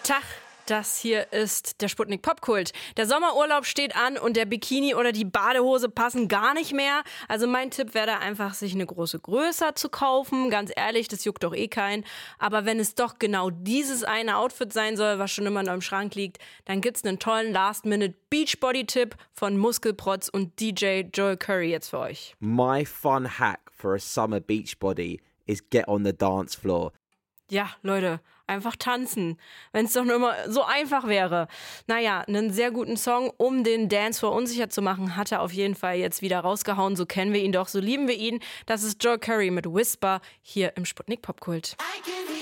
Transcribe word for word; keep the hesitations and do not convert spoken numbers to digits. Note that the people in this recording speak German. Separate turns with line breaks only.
Tag, das hier ist der Sputnik Popkult. Der Sommerurlaub steht an und der Bikini oder die Badehose passen gar nicht mehr. Also mein Tipp wäre da einfach, sich eine Größe größer zu kaufen. Ganz ehrlich, das juckt doch eh keinen. Aber wenn es doch genau dieses eine Outfit sein soll, was schon immer in eurem Schrank liegt, dann gibt's einen tollen Last-Minute-Beachbody-Tipp von Muskelprotz und D J Joel Curry jetzt für euch.
My fun hack for a summer beach body is get on the dance floor.
Ja, Leute, einfach tanzen. Wenn es doch nur immer so einfach wäre. Naja, einen sehr guten Song, um den Dancefloor unsicher zu machen, hat er auf jeden Fall jetzt wieder rausgehauen. So kennen wir ihn doch, so lieben wir ihn. Das ist Joel Curry mit Whisper hier im Sputnik Popkult.